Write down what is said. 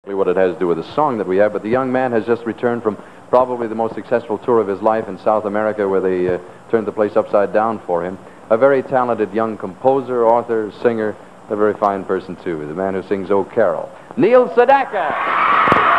What it has to do with the song that we have, but the young man has just returned from probably the most successful tour of his life in South America, where they turned the place upside down for him. A very talented young composer, author, singer, a very fine person too. The man who sings "Oh Carol," Neil Sedaka.